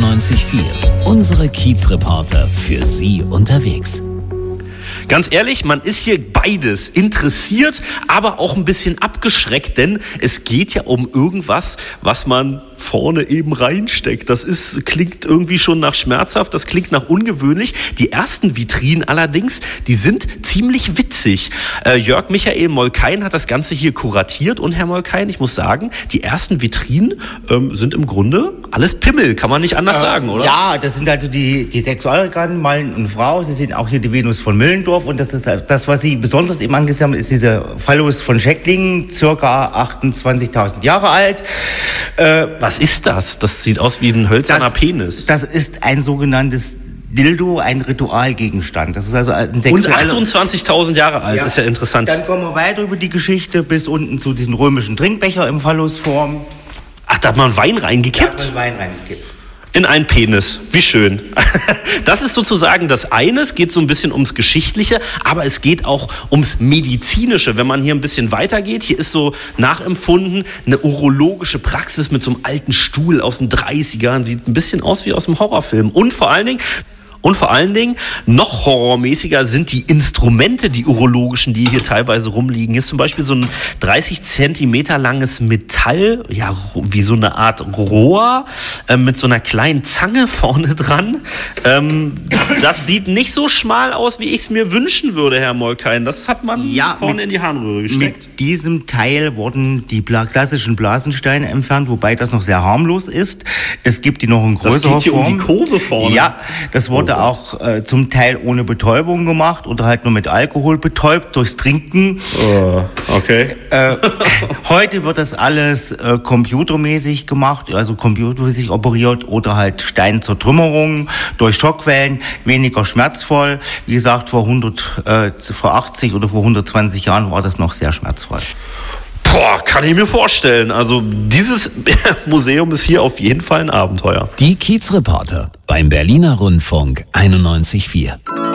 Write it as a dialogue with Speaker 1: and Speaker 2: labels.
Speaker 1: 91.4. Unsere Kiezreporter für Sie unterwegs.
Speaker 2: Ganz ehrlich, man ist hier beides interessiert, aber auch ein bisschen abgeschreckt, denn es geht ja um irgendwas, was man vorne eben reinsteckt. Klingt irgendwie schon nach schmerzhaft, das klingt nach ungewöhnlich. Die ersten Vitrinen allerdings, die sind ziemlich witzig. Jörg Michael Molkein hat das Ganze hier kuratiert und Herr Molkein, ich muss sagen, die ersten Vitrinen sind im Grunde alles Pimmel, kann man nicht anders sagen, oder?
Speaker 3: Ja, das sind also die Sexualorgane, Mann und Frau. Sie sind auch hier die Venus von Müllendorf und das ist das, was Sie besonders eben angesehen haben, ist diese Phallus von Schecklingen, circa 28.000 Jahre alt.
Speaker 2: Was ist das? Das sieht aus wie ein hölzerner Penis.
Speaker 3: Das ist ein sogenanntes Dildo, ein Ritualgegenstand. Das ist also ein
Speaker 2: sexueller... Und 28.000 Jahre alt, ja. Ist ja interessant.
Speaker 3: Dann kommen wir weiter über die Geschichte bis unten zu diesen römischen Trinkbecher im Phallusform.
Speaker 2: Ach, da hat man Wein reingekippt?
Speaker 3: Da hat man Wein reingekippt.
Speaker 2: In einen Penis. Wie schön. Das ist sozusagen das eine. Es geht so ein bisschen ums Geschichtliche, aber es geht auch ums Medizinische. Wenn man hier ein bisschen weitergeht, hier ist so nachempfunden eine urologische Praxis mit so einem alten Stuhl aus den 30ern. Sieht ein bisschen aus wie aus einem Horrorfilm. Und vor allen Dingen, noch horrormäßiger sind die Instrumente, die urologischen, die hier teilweise rumliegen. Hier ist zum Beispiel so ein 30 Zentimeter langes Metall, ja, wie so eine Art Rohr, mit so einer kleinen Zange vorne dran. Das sieht nicht so schmal aus, wie ich es mir wünschen würde, Herr Molkein. Das hat man vorne in die Harnröhre gesteckt.
Speaker 3: Mit diesem Teil wurden die klassischen Blasensteine entfernt, wobei das noch sehr harmlos ist. Es gibt die noch in größerer Form. Das geht hier um die
Speaker 2: Kurve vorne.
Speaker 3: Ja, das wurde auch zum Teil ohne Betäubung gemacht oder halt nur mit Alkohol betäubt durchs Trinken.
Speaker 2: Okay.
Speaker 3: Heute wird das alles computermäßig gemacht, also computermäßig operiert oder halt Steinzertrümmerung durch Schockwellen, weniger schmerzvoll. Wie gesagt, vor 80 oder vor 120 Jahren war das noch sehr schmerzvoll.
Speaker 2: Boah, kann ich mir vorstellen. Also dieses Museum ist hier auf jeden Fall ein Abenteuer.
Speaker 1: Die Kiezreporter beim Berliner Rundfunk 91.4.